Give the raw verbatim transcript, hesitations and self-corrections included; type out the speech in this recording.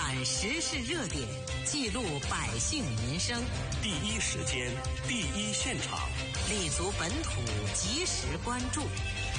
览时事热点，记录百姓民生， 第一时间，第一现场， 立足本土，及时关注。